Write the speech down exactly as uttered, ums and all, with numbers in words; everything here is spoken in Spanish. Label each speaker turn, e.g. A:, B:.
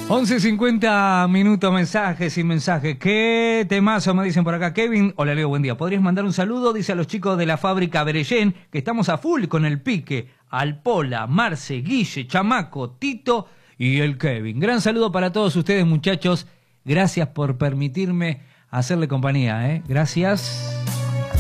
A: once cincuenta minutos, mensajes y mensajes. ¿Qué temazo me dicen por acá? Kevin, hola Leo, buen día. ¿Podrías mandar un saludo? Dice a los chicos de la fábrica Berellén que estamos a full con el pique. Alpola, Marce, Guille, Chamaco, Tito y el Kevin. Gran saludo para todos ustedes, muchachos. Gracias por permitirme hacerle compañía, ¿eh? Gracias.